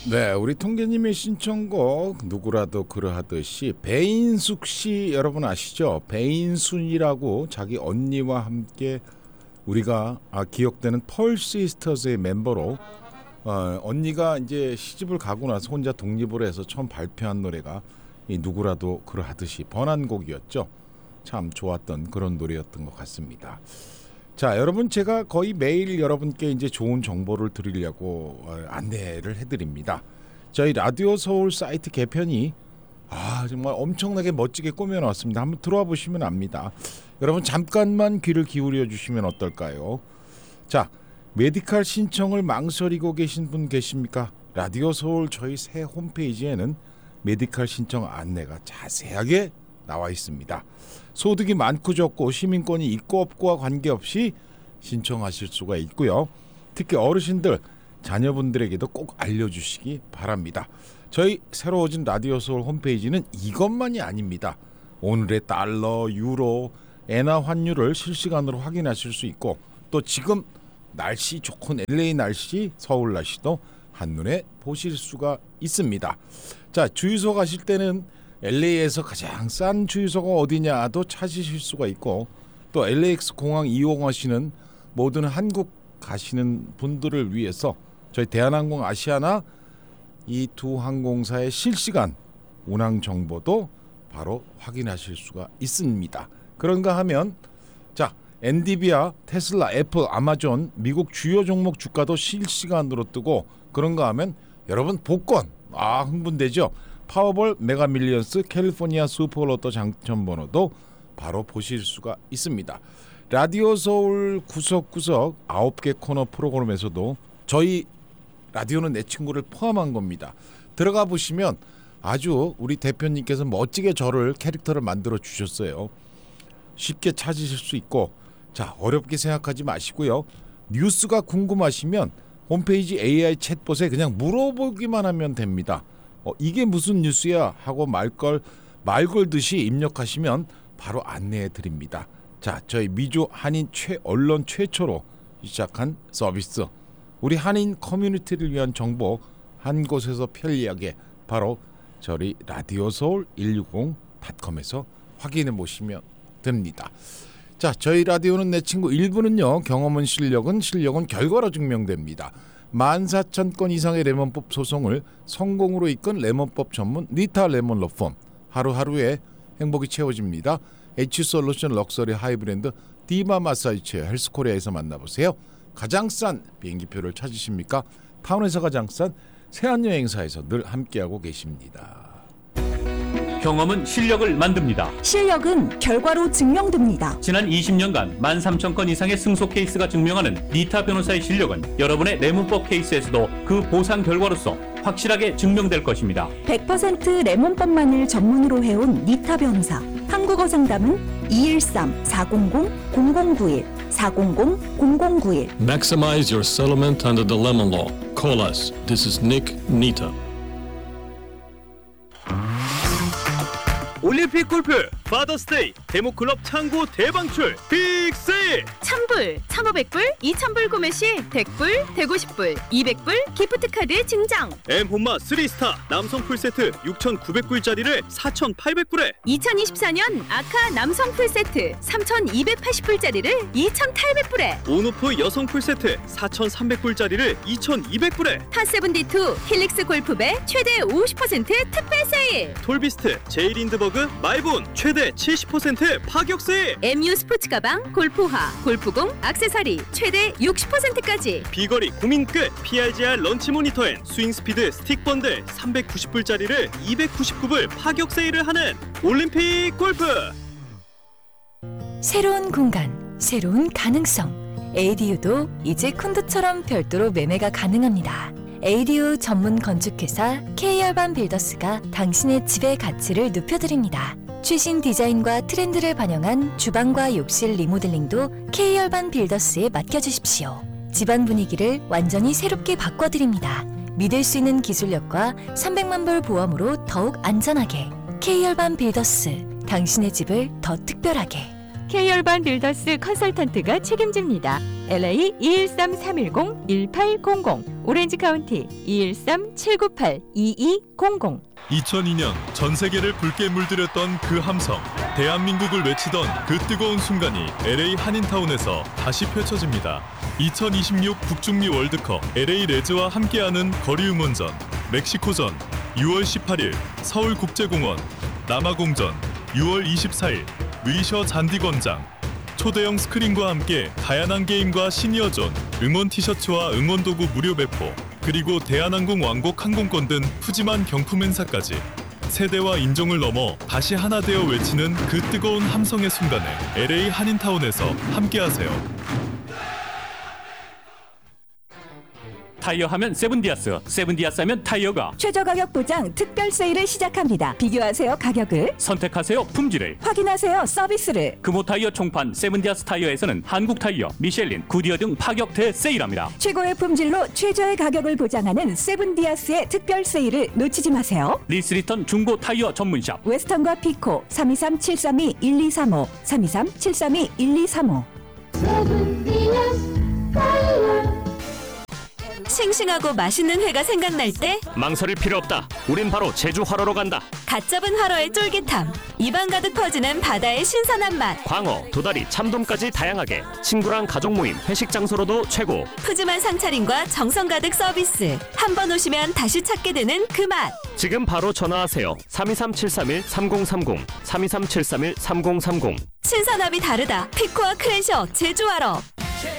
네, 우리 통계님의 신청곡 누구라도 그러하듯이 배인숙 씨 여러분 아시죠? 배인순이라고 자기 언니와 함께 우리가 기억되는 펄 시스터즈의 멤버로 언니가 이제 시집을 가고 나서 혼자 독립을 해서 처음 발표한 노래가 이 누구라도 그러하듯이 번안곡이었죠. 참 좋았던 그런 노래였던 것 같습니다. 자, 여러분 제가 거의 매일 여러분께 이제 좋은 정보를 드리려고 안내를 해드립니다. 저희 라디오 서울 사이트 개편이 정말 엄청나게 멋지게 꾸며놨습니다. 한번 들어와 보시면 압니다. 여러분 잠깐만 귀를 기울여 주시면 어떨까요? 자, 메디칼 신청을 망설이고 계신 분 계십니까? 라디오 서울 저희 새 홈페이지에는 메디칼 신청 안내가 자세하게 나와 있습니다. 소득이 많고 적고 시민권이 있고 없고와 관계없이 신청하실 수가 있고요. 특히 어르신들, 자녀분들에게도 꼭 알려주시기 바랍니다. 저희 새로워진 라디오 서울 홈페이지는 이것만이 아닙니다. 오늘의 달러, 유로, 엔화 환율을 실시간으로 확인하실 수 있고 또 지금 날씨 좋은 LA 날씨, 서울 날씨도 한눈에 보실 수가 있습니다. 자, 주유소 가실 때는 LA에서 가장 싼 주유소가 어디냐도 찾으실 수가 있고 또 LAX 공항 이용하시는 모든 한국 가시는 분들을 위해서 저희 대한항공 아시아나 이 두 항공사의 실시간 운항 정보도 바로 확인하실 수가 있습니다. 그런가 하면 자, 엔디비아, 테슬라, 애플, 아마존, 미국 주요 종목 주가도 실시간으로 뜨고 그런가 하면 여러분 복권 흥분되죠? 파워볼, 메가밀리언스, 캘리포니아 슈퍼로또 당첨번호도 바로 보실 수가 있습니다. 라디오 서울 구석구석 9개 코너 프로그램에서도 저희 라디오는 내 친구를 포함한 겁니다. 들어가 보시면 아주 우리 대표님께서 멋지게 저를 캐릭터를 만들어 주셨어요. 쉽게 찾으실 수 있고 자, 어렵게 생각하지 마시고요. 뉴스가 궁금하시면 홈페이지 AI 챗봇에 그냥 물어보기만 하면 됩니다. 이게 무슨 뉴스야 하고 말 걸듯이 입력하시면 바로 안내해 드립니다. 자, 저희 미주 한인 언론 최초로 시작한 서비스, 우리 한인 커뮤니티를 위한 정보 한 곳에서 편리하게 바로 저희 라디오 서울 160.com에서 확인해 보시면 됩니다. 자, 저희 라디오는 내 친구 1부는요. 경험은 실력은 결과로 증명됩니다. 14,000건 이상의 레몬법 소송을 성공으로 이끈 레몬법 전문 니타 레몬 로펌, 하루하루에 행복이 채워집니다. H솔루션 럭셔리 하이브랜드 디마 마사지 체어 헬스코리아에서 만나보세요. 가장 싼 비행기표를 찾으십니까? 타운에서 가장 싼 세안여행사에서 늘 함께하고 계십니다. 경험은 실력을 만듭니다. 실력은 결과로 증명됩니다. 지난 20년간 13,000건 이상의 승소 케이스가 증명하는 니타 변호사의 실력은 여러분의 레몬법 케이스에서도 그 보상 결과로서 확실하게 증명될 것입니다. 100% 레몬법만을 전문으로 해온 니타 변호사. 한국어 상담은 213-400-0091 400-0091. Maximize your settlement under the lemon law. Call us. This is Nick Nita. 올림픽 골프 파더스데이 데모클럽 창고 대방출 빅세일! 1,000불, 1,500불, 2,000불 구매 시 100불, 150불, 200불 기프트카드 증정. 엠혼마 3스타 남성 풀세트 6,900불짜리를 4,800불에 2024년 아카 남성 풀세트 3,280불짜리를 2,800불에 온오프 여성 풀세트 4,300불짜리를 2,200불에 타72 힐릭스 골프배 최대 50% 특별 세일. 톨비스트 제이린드버그 마이본 최대 70% 파격 세일. MU 스포츠 가방, 골프화, 골프공, 액세서리 최대 60%까지. 비거리 고민 끝 PRGR 런치 모니터 앤 스윙 스피드 스틱 번들 399불짜리를 299불 파격 세일을 하는 올림픽 골프. 새로운 공간, 새로운 가능성. ADU도 이제 콘도처럼 별도로 매매가 가능합니다. ADU 전문 건축회사 K열반 빌더스가 당신의 집의 가치를 높여드립니다. 최신 디자인과 트렌드를 반영한 주방과 욕실 리모델링도 K열반 빌더스에 맡겨주십시오. 집안 분위기를 완전히 새롭게 바꿔드립니다. 믿을 수 있는 기술력과 300만 불 보험으로 더욱 안전하게. K열반 빌더스, 당신의 집을 더 특별하게. K열반 빌더스 컨설턴트가 책임집니다. LA 213-310-1800 오렌지 카운티 213-798-2200. 2002년 전 세계를 붉게 물들였던 그 함성, 대한민국을 외치던 그 뜨거운 순간이 LA 한인타운에서 다시 펼쳐집니다. 2026 북중미 월드컵 LA 레즈와 함께하는 거리 응원전, 멕시코전 6월 18일 서울국제공원, 남아공전 6월 24일 위셔 잔디광장. 초대형 스크린과 함께 다양한 게임과 시니어존, 응원 티셔츠와 응원 도구 무료 배포, 그리고 대한항공 왕복 항공권 등 푸짐한 경품 행사까지. 세대와 인종을 넘어 다시 하나 되어 외치는 그 뜨거운 함성의 순간에 LA 한인타운에서 함께하세요. 타이어 하면 세븐디아스, 세븐디아스 하면 타이어가. 최저 가격 보장 특별 세일을 시작합니다. 비교하세요 가격을, 선택하세요 품질을, 확인하세요 서비스를. 금호 타이어 총판 세븐디아스 타이어에서는 한국 타이어, 미셸린, 구디어 등 파격 대세일합니다. 최고의 품질로 최저의 가격을 보장하는 세븐디아스의 특별 세일을 놓치지 마세요. 리스리턴 중고 타이어 전문샵 웨스턴과 피코 323-732-1235 323-732-1235. 싱싱하고 맛있는 회가 생각날 때 망설일 필요 없다. 우린 바로 제주 활어로 간다. 갓 잡은 활어의 쫄깃함, 입안 가득 퍼지는 바다의 신선한 맛, 광어, 도다리, 참돔까지 다양하게. 친구랑 가족 모임, 회식 장소로도 최고. 푸짐한 상차림과 정성 가득 서비스. 한 번 오시면 다시 찾게 되는 그 맛. 지금 바로 전화하세요. 323-731-3030 323-731-3030. 신선함이 다르다. 피코와 크레셔 제주 활어.